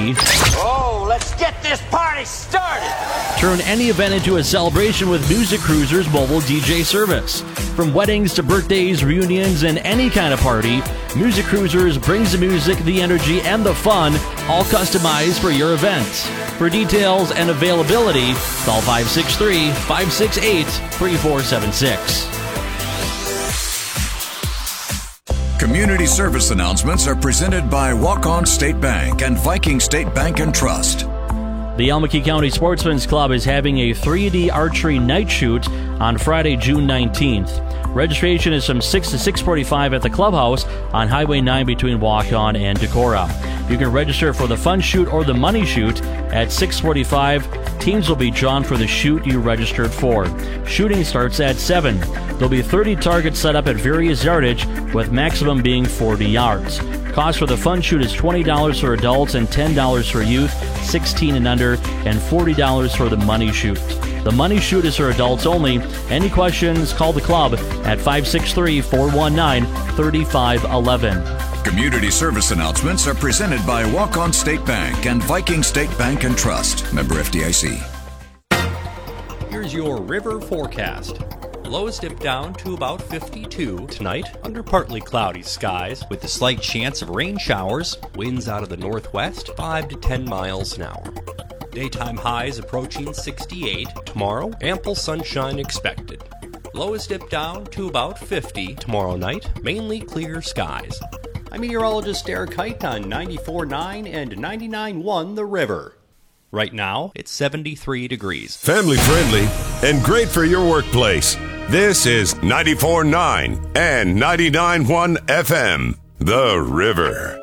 Oh, let's get this party started! Turn any event into a celebration with Music Cruiser's mobile DJ service. From weddings to birthdays, reunions, and any kind of party, Music Cruisers brings the music, the energy, and the fun, all customized for your event. For details and availability, call 563-568-3476. Community service announcements are presented by Walk-On State Bank and Viking State Bank and Trust. The Almaquee County Sportsman's Club is having a 3D archery night shoot on Friday, June 19th. Registration is from 6 to 6:45 at the clubhouse on Highway 9 between Waukon and Decorah. You can register for the fun shoot or the money shoot at 6:45. Teams will be drawn for the shoot you registered for. Shooting starts at 7. There'll be 30 targets set up at various yardage, with maximum being 40 yards. Cost for the fun shoot is $20 for adults and $10 for youth, 16 and under, and $40 for the money shoot. The money shoot is for adults only. Any questions, call the club at 563-419-3511. Community service announcements are presented by Walk-On State Bank and Viking State Bank and Trust. Member FDIC. Here's your river forecast. Lows dip down to about 52 tonight under partly cloudy skies with a slight chance of rain showers. Winds out of the northwest 5 to 10 miles an hour. Daytime highs approaching 68. Tomorrow, ample sunshine expected. Lows dip down to about 50 tomorrow night, mainly clear skies. I'm meteorologist Derek Height on 94.9 and 99.1 The River. Right now, it's 73 degrees. Family friendly and great for your workplace. This is 94.9 and 99.1 FM, The River.